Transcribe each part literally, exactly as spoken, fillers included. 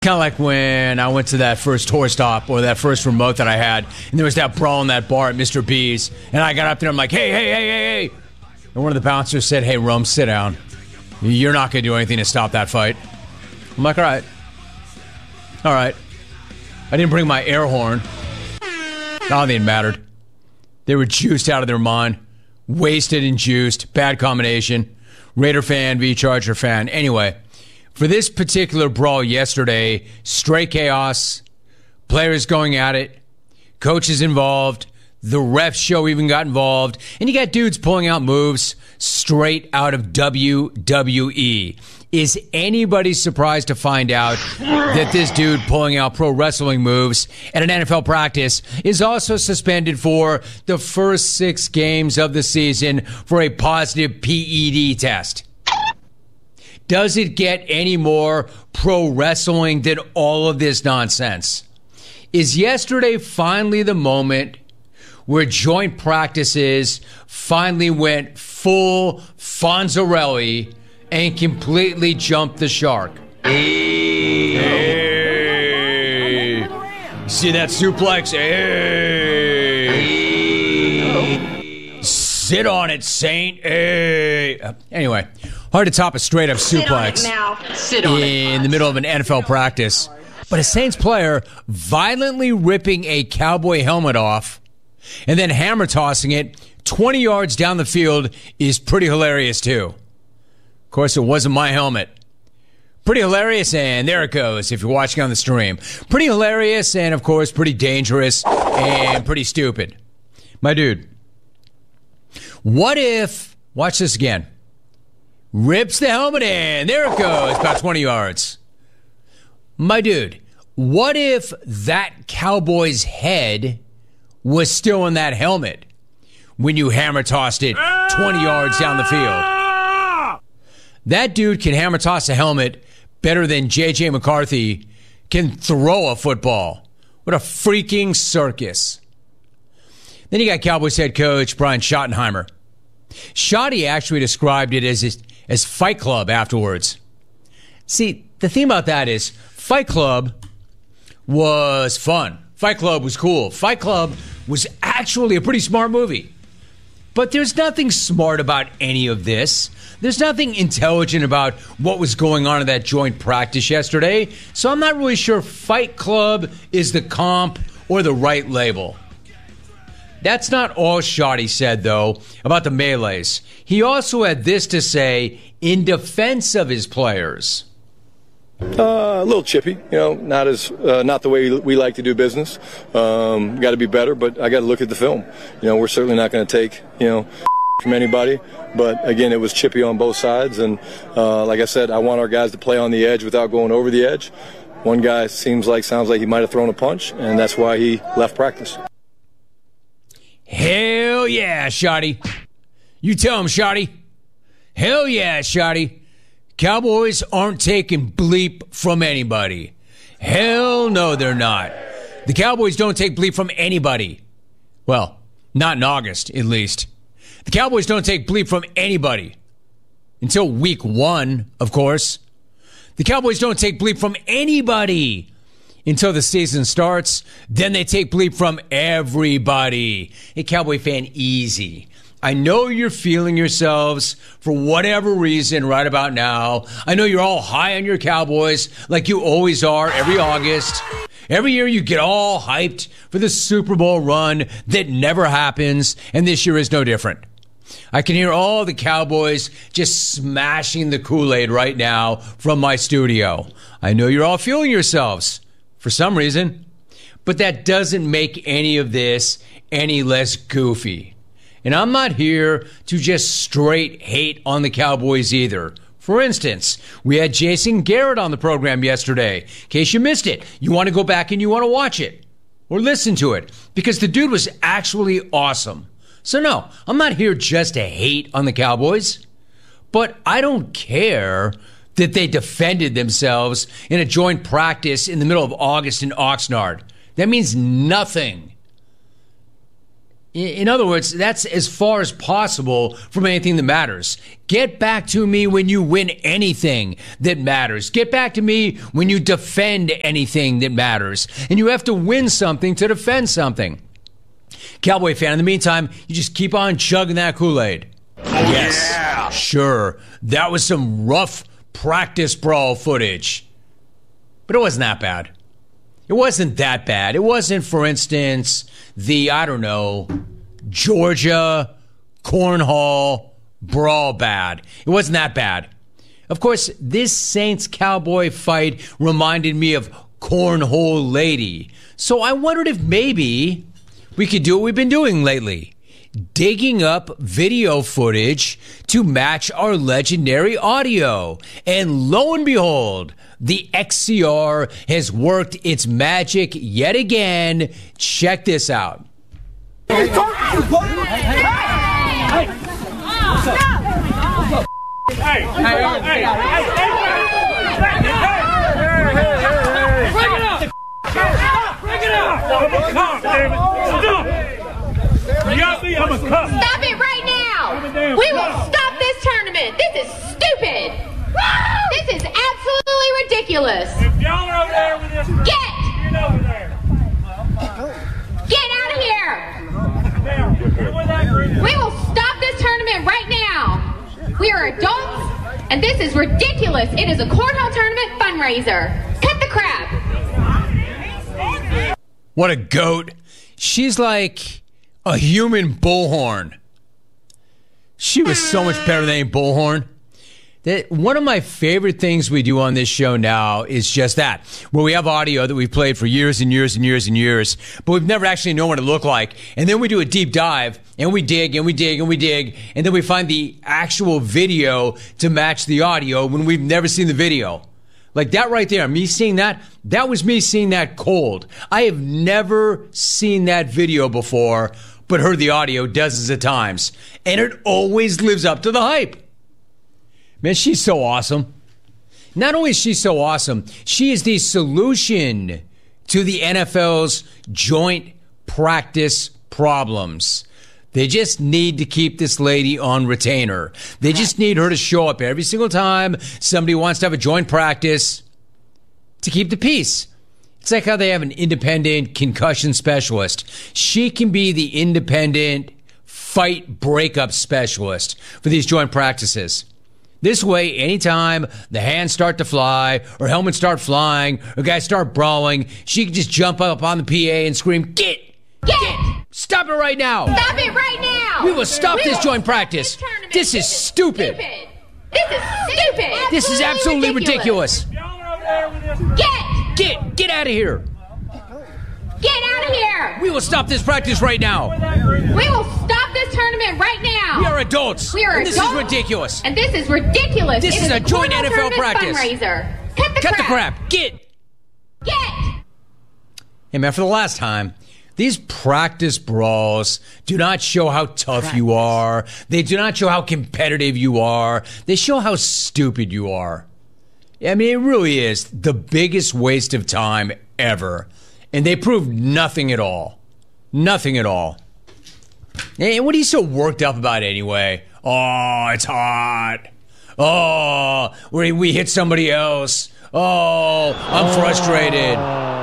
Kind of like when I went to that first tour stop or that first remote that I had, and there was that brawl in that bar at Mister B's, and I got up there, I'm like, hey, hey, hey, hey, hey. And one of the bouncers said, hey, Rome, sit down. You're not going to do anything to stop that fight. I'm like, all right. All right. I didn't bring my air horn. I don't think it mattered. They were juiced out of their mind. Wasted and juiced. Bad combination. Raider fan v. Charger fan. Anyway, for this particular brawl yesterday, straight chaos, players going at it, coaches involved, the ref show even got involved, and you got dudes pulling out moves straight out of W W E. Is anybody surprised to find out that this dude pulling out pro wrestling moves at an N F L practice is also suspended for the first six games of the season for a positive P E D test? Does it get any more pro wrestling than all of this nonsense? Is yesterday finally the moment where joint practices finally went full Fonzarelli and completely jumped the shark? Hey. Hey. See that suplex? Hey. Sit on it, Saint. Hey. Anyway, hard to top a straight-up suplex Sit on it now. Sit on in it. the middle of an N F L practice. But a Saints player violently ripping a Cowboy helmet off and then hammer tossing it twenty yards down the field is pretty hilarious, too. Of course, it wasn't my helmet. Pretty hilarious, and there it goes if you're watching on the stream. Pretty hilarious, and of course, pretty dangerous and pretty stupid. My dude, what if, watch this again, rips the helmet in, there it goes, about twenty yards. My dude, what if that Cowboy's head was still in that helmet when you hammer tossed it twenty yards down the field? That dude can hammer toss a helmet better than J J McCarthy can throw a football. What a freaking circus. Then you got Cowboys head coach Brian Schottenheimer. Schotty actually described it as, as Fight Club afterwards. See, the thing about that is Fight Club was fun. Fight Club was cool. Fight Club was actually a pretty smart movie. But there's nothing smart about any of this. There's nothing intelligent about what was going on in that joint practice yesterday. So I'm not really sure Fight Club is the comp or the right label. That's not all Shotty said, though, about the melees. He also had this to say in defense of his players. Uh, a little chippy, you know, not as uh, not the way we like to do business. Um, got to be better, but I got to look at the film. You know, we're certainly not going to take, you know, from anybody. But again, it was chippy on both sides, and uh, like I said, I want our guys to play on the edge without going over the edge. One guy seems like sounds like he might have thrown a punch, and that's why he left practice. Hell yeah, Shotty. You tell him, Shotty. Hell yeah, Shotty. Cowboys aren't taking bleep from anybody. Hell no, they're not. The Cowboys don't take bleep from anybody. Well, not in August, at least. The Cowboys don't take bleep from anybody. Until week one, of course. The Cowboys don't take bleep from anybody until the season starts. Then they take bleep from everybody. Hey, Cowboy fan, easy. I know you're feeling yourselves for whatever reason right about now. I know you're all high on your Cowboys like you always are every August. Every year you get all hyped for the Super Bowl run that never happens, and this year is no different. I can hear all the Cowboys just smashing the Kool-Aid right now from my studio. I know you're all feeling yourselves for some reason, but that doesn't make any of this any less goofy. And I'm not here to just straight hate on the Cowboys either. For instance, we had Jason Garrett on the program yesterday. In case you missed it, you want to go back and you want to watch it or listen to it because the dude was actually awesome. So no, I'm not here just to hate on the Cowboys, but I don't care that they defended themselves in a joint practice in the middle of August in Oxnard. That means nothing. In other words, that's as far as possible from anything that matters. Get back to me when you win anything that matters. Get back to me when you defend anything that matters. And you have to win something to defend something. Cowboy fan, in the meantime, you just keep on chugging that Kool-Aid. Oh, yes, yeah. Sure, that was some rough practice brawl footage. But it wasn't that bad. It wasn't that bad. It wasn't, for instance, the, I don't know, Georgia cornhole brawl bad. It wasn't that bad. Of course, this Saints-Cowboy fight reminded me of Cornhole Lady. So I wondered if maybe we could do what we've been doing lately. Digging up video footage to match our legendary audio. And lo and behold, the X C R has worked its magic yet again. Check this out. Hey, hey, Bring it up! Bring it up! I'm a cop, damn it! Stop! You got me? I'm a cop. Stop it right now! We will stop this tournament! This is stupid! This is absolutely ridiculous! If y'all are over there with this, Get! get over there. Get out of here! We will stop this tournament right now! We are adults, and this is ridiculous! It is a cornhole tournament fundraiser! Cut the crap! What a goat. She's like a human bullhorn. She was so much better than a bullhorn. That one of my favorite things we do on this show now is just that, where we have audio that we've played for years and years and years and years, but we've never actually known what it looked like. And then we do a deep dive, and we dig, and we dig, and we dig, and then we find the actual video to match the audio when we've never seen the video. Like that right there, me seeing that, that was me seeing that cold. I have never seen that video before, but heard the audio dozens of times. And it always lives up to the hype. Man, she's so awesome. Not only is she so awesome, she is the solution to the N F L's joint practice problems. They just need to keep this lady on retainer. They just need her to show up every single time somebody wants to have a joint practice to keep the peace. It's like how they have an independent concussion specialist. She can be the independent fight breakup specialist for these joint practices. This way, anytime the hands start to fly, or helmets start flying, or guys start brawling, she can just jump up on the P A and scream, "Get! Get! Get! Stop it right now! Stop it right now! We will stop We this will joint stop practice. this tournament. This is stupid. stupid. This is stupid. This is absolutely ridiculous. If y'all are over there with this, Get! Get! Get out of here! Get out of here! We will stop this practice right now. We will stop this tournament right now! We are adults. We are and this adults, is ridiculous. And this is ridiculous. This It is a joint cornhole N F L tournament practice. Fundraiser. Cut the Cut crap. the crap. Get! Get! Hey, man, for the last time, these practice brawls do not show how tough practice. you are. They do not show how competitive you are. They show how stupid you are. I mean, it really is the biggest waste of time ever. And they prove nothing at all. Nothing at all. And what are you so worked up about anyway? Oh, it's hot. Oh, we, we hit somebody else. Oh, I'm frustrated.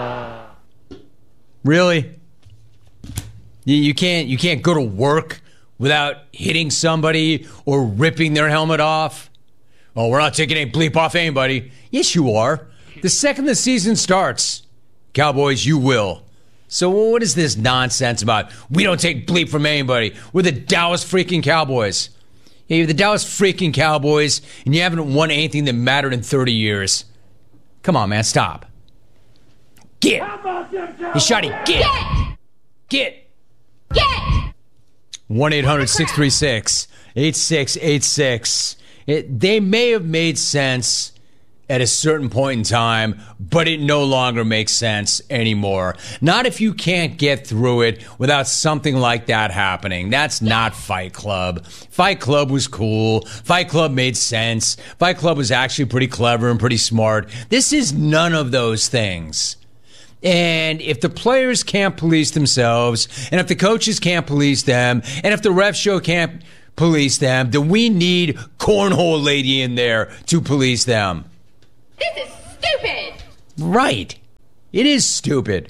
Really? You, you can't you can't go to work without hitting somebody or ripping their helmet off? Oh, we're not taking a bleep off anybody. Yes, you are. The second the season starts, Cowboys, you will. So what is this nonsense about we don't take bleep from anybody? We're the Dallas freaking Cowboys. Yeah, you're the Dallas freaking Cowboys, and you haven't won anything that mattered in thirty years. Come on, man, stop. Get. Hey, Shotty, get. Get. Get! one eight hundred six three six eight six eight six. It, they may have made sense at a certain point in time, but it no longer makes sense anymore. Not if you can't get through it without something like that happening. That's not Fight Club. Fight Club was cool. Fight Club made sense. Fight Club was actually pretty clever and pretty smart. This is none of those things. And if the players can't police themselves, and if the coaches can't police them, and if the ref show can't police them, then we need Cornhole Lady in there to police them. This is stupid. Right. It is stupid.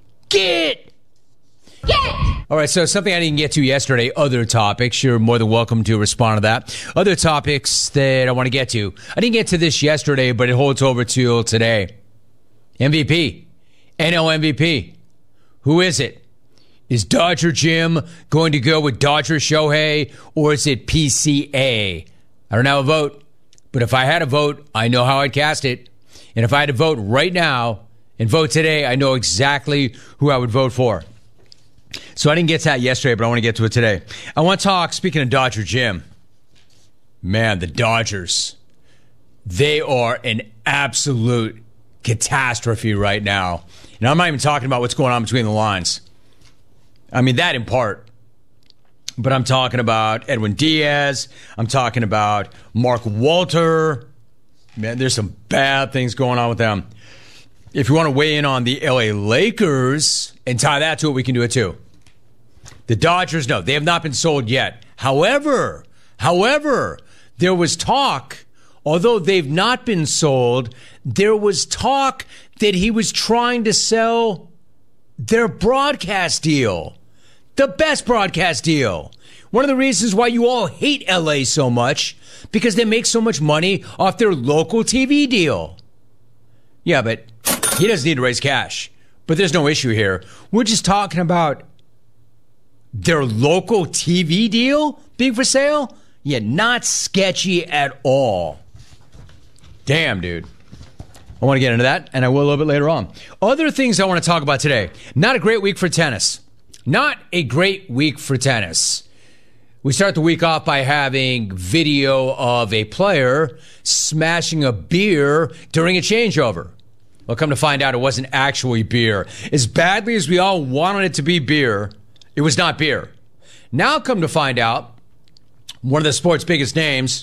Get. Get. All right, so something I didn't get to yesterday, other topics. You're more than welcome to respond to that. Other topics that I want to get to. I didn't get to this yesterday, but it holds over till today. M V P. N L M V P. Who is it? Is Dodger Jim going to go with Dodger Shohei, or is it P C A? I don't have a vote, but if I had a vote, I know how I'd cast it. And if I had to vote right now and vote today, I know exactly who I would vote for. So I didn't get to that yesterday, but I want to get to it today. I want to talk, speaking of Dodger Jim, man, the Dodgers, they are an absolute catastrophe right now. And I'm not even talking about what's going on between the lines. I mean, that in part. But I'm talking about Edwin Diaz. I'm talking about Mark Walter. Man, there's some bad things going on with them. If you want to weigh in on the L A Lakers and tie that to it, we can do it too. The Dodgers, no, they have not been sold yet. However, however, there was talk, although they've not been sold, there was talk that he was trying to sell their broadcast deal. The best broadcast deal. One of the reasons why you all hate L A so much, because they make so much money off their local T V deal. Yeah, but he doesn't need to raise cash. But there's no issue here. We're just talking about their local T V deal being for sale? Yeah, not sketchy at all. Damn, dude. I want to get into that, and I will a little bit later on. Other things I want to talk about today. Not a great week for tennis. Not a great week for tennis. We start the week off by having video of a player smashing a beer during a changeover. Well, come to find out, it wasn't actually beer. As badly as we all wanted it to be beer, it was not beer. Now come to find out, one of the sport's biggest names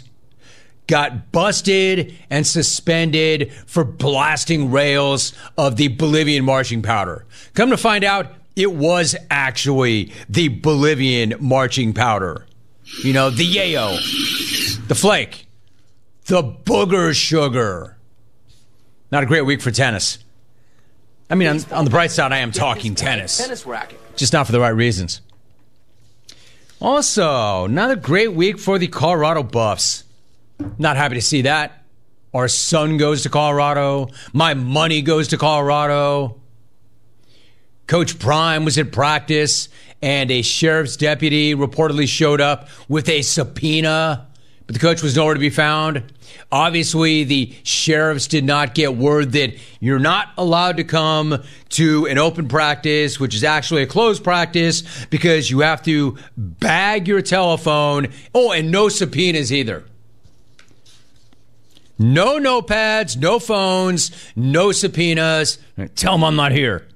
got busted and suspended for blasting rails of the Bolivian marching powder. Come to find out, it was actually the Bolivian marching powder. You know, the yayo, the flake, the booger sugar. Not a great week for tennis. I mean, on, on the bright side, I am talking tennis. Tennis racket. Just not for the right reasons. Also, not a great week for the Colorado Buffs. Not happy to see that. Our son goes to Colorado. My money goes to Colorado. Coach Prime was at practice, and a sheriff's deputy reportedly showed up with a subpoena, but the coach was nowhere to be found. Obviously, the sheriffs did not get word that you're not allowed to come to an open practice, which is actually a closed practice, because you have to bag your telephone. Oh, and no subpoenas either. No notepads, no phones, no subpoenas. Tell them I'm not here.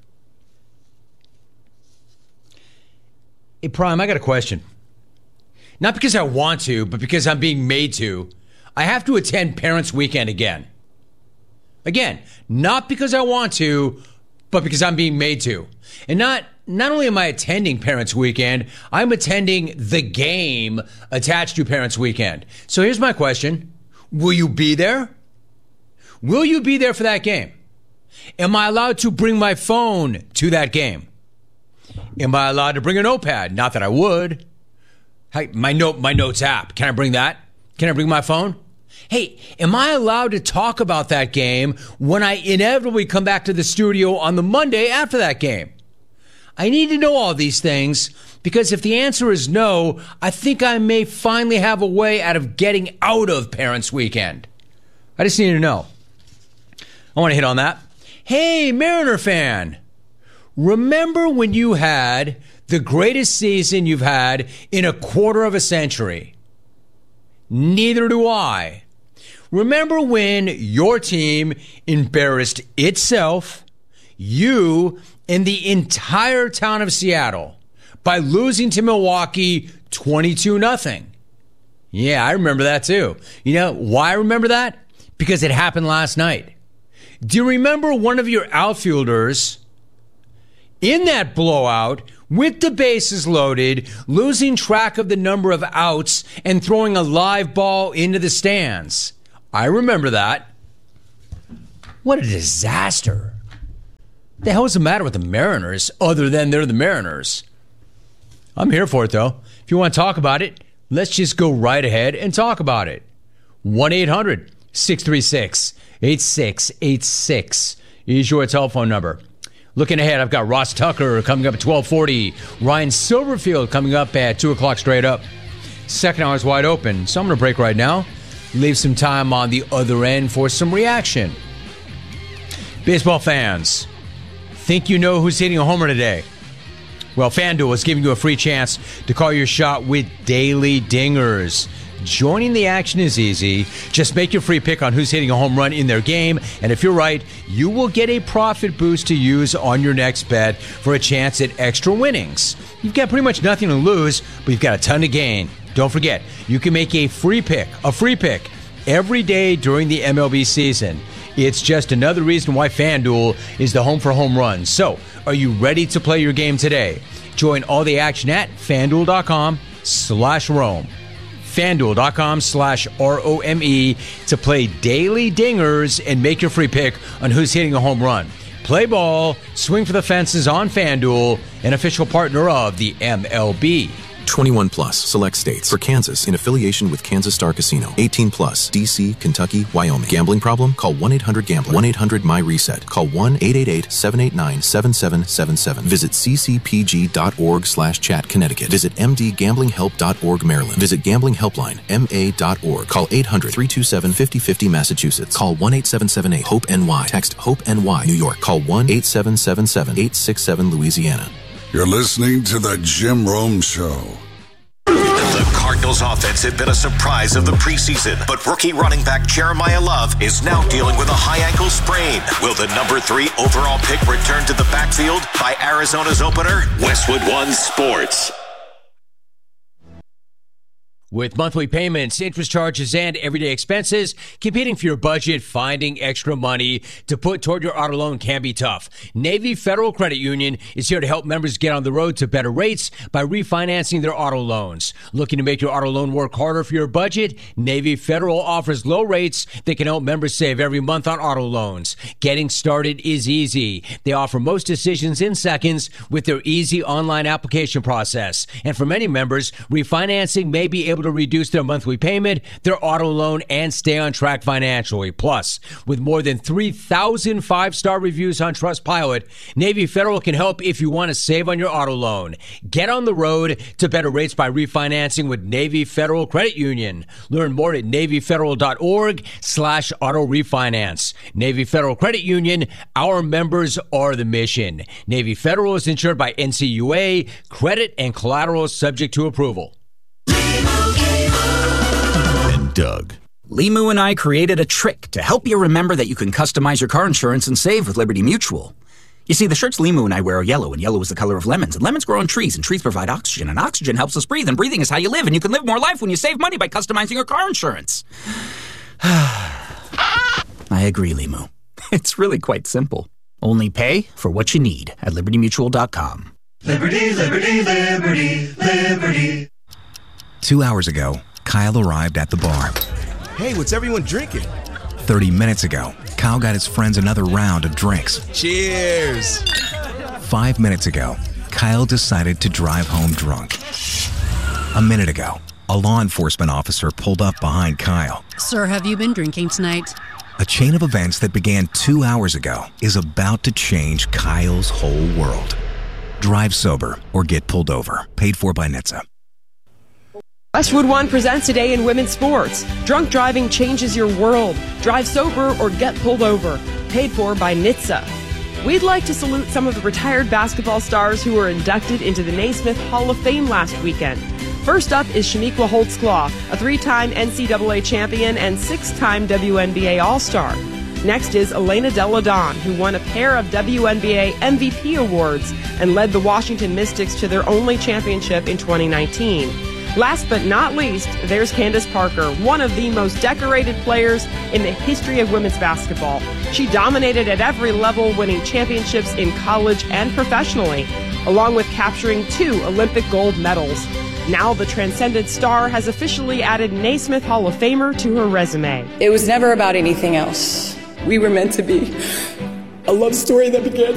Hey, Prime, I got a question. Not because I want to, but because I'm being made to. I have to attend Parents' Weekend again. Again, not because I want to, but because I'm being made to. And not not only am I attending Parents' Weekend, I'm attending the game attached to Parents' Weekend. So here's my question. Will you be there? Will you be there for that game? Am I allowed to bring my phone to that game? Am I allowed to bring a notepad? Not that I would. Hey, my note, my notes app. Can I bring that? Can I bring my phone? Hey, am I allowed to talk about that game when I inevitably come back to the studio on the Monday after that game? I need to know all these things, because if the answer is no, I think I may finally have a way out of getting out of Parents' Weekend. I just need to know. I want to hit on that. Hey, Mariner fan. Remember when you had the greatest season you've had in a quarter of a century? Neither do I. Remember when your team embarrassed itself, you, and the entire town of Seattle by losing to Milwaukee twenty-two nothing? Yeah, I remember that too. You know why I remember that? Because it happened last night. Do you remember one of your outfielders in that blowout with the bases loaded, losing track of the number of outs and throwing a live ball into the stands. I remember that. What a disaster. The hell is the matter with the Mariners other than they're the Mariners? I'm here for it, though. If you want to talk about it, let's just go right ahead and talk about it. one eight hundred six three six eight six eight six is your telephone number. Looking ahead, I've got Ross Tucker coming up at twelve forty. Ryan Silverfield coming up at two o'clock straight up. Second hour is wide open, so I'm going to break right now. Leave some time on the other end for some reaction. Baseball fans, think you know who's hitting a homer today? Well, FanDuel is giving you a free chance to call your shot with daily dingers. Joining the action is easy. Just make your free pick on who's hitting a home run in their game, and if you're right, you will get a profit boost to use on your next bet for a chance at extra winnings. You've got pretty much nothing to lose, but you've got a ton to gain. Don't forget, you can make a free pick, a free pick, every day during the M L B season. It's just another reason why FanDuel is the home for home runs. So, are you ready to play your game today? Join all the action at FanDuel.com slash Rome. FanDuel.com slash R O M E to play daily dingers and make your free pick on who's hitting a home run. Play ball, swing for the fences on FanDuel, an official partner of the M L B. twenty-one plus, select states. For Kansas, in affiliation with Kansas Star Casino. eighteen plus, D C, Kentucky, Wyoming. Gambling problem? Call one eight hundred gambler. one eight hundred my reset. Call one eight eight eight seven eight nine seven seven seven seven. Visit ccpg.org slash chat Connecticut. Visit mdgamblinghelp dot org Maryland. Visit Gambling Helpline, M A dot org. Call eight hundred three two seven five oh five oh Massachusetts. Call one eight seven seven eight HOPE N Y. Text HOPE N Y New York. Call one eight seven seven seven eight six seven Louisiana. You're listening to The Jim Rome Show. The Cardinals offense had been a surprise of the preseason, but rookie running back Jeremiah Love is now dealing with a high ankle sprain. Will the number three overall pick return to the backfield by Arizona's opener? Westwood One Sports. With monthly payments, interest charges, and everyday expenses, competing for your budget, finding extra money to put toward your auto loan can be tough. Navy Federal Credit Union is here to help members get on the road to better rates by refinancing their auto loans. Looking to make your auto loan work harder for your budget? Navy Federal offers low rates that can help members save every month on auto loans. Getting started is easy. They offer most decisions in seconds with their easy online application process. And for many members, refinancing may be able to reduce their monthly payment, their auto loan, and stay on track financially. Plus, with more than three thousand five-star reviews on Trustpilot, Navy Federal can help if you want to save on your auto loan. Get on the road to better rates by refinancing with Navy Federal Credit Union. Learn more at NavyFederal.org slash auto refinance. Navy Federal Credit Union, our members are the mission. Navy Federal is insured by N C U A. Credit and collateral is subject to approval. And Doug. Limu and I created a trick to help you remember that you can customize your car insurance and save with Liberty Mutual. You see, the shirts Limu and I wear are yellow, and yellow is the color of lemons, and lemons grow on trees, and trees provide oxygen, and oxygen helps us breathe, and breathing is how you live, and you can live more life when you save money by customizing your car insurance. I agree, Limu. It's really quite simple. Only pay for what you need at Liberty Mutual dot com. Liberty, Liberty, Liberty, Liberty. Two hours ago, Kyle arrived at the bar. Hey, what's everyone drinking? Thirty minutes ago, Kyle got his friends another round of drinks. Cheers! Five minutes ago, Kyle decided to drive home drunk. A minute ago, a law enforcement officer pulled up behind Kyle. Sir, have you been drinking tonight? A chain of events that began two hours ago is about to change Kyle's whole world. Drive sober or get pulled over. Paid for by N H T S A. Westwood One presents today in women's sports. Drunk driving changes your world. Drive sober or get pulled over. Paid for by N H T S A. We'd like to salute some of the retired basketball stars who were inducted into the Naismith Hall of Fame last weekend. First up is Shaniqua Holtzclaw, a three-time N C double A champion and six-time W N B A All-Star. Next is Elena Delle Donne, who won a pair of W N B A M V P awards and led the Washington Mystics to their only championship in twenty nineteen. Last but not least, there's Candace Parker, one of the most decorated players in the history of women's basketball. She dominated at every level, winning championships in college and professionally, along with capturing two Olympic gold medals. Now the transcendent star has officially added Naismith Hall of Famer to her resume. It was never about anything else. We were meant to be a love story that began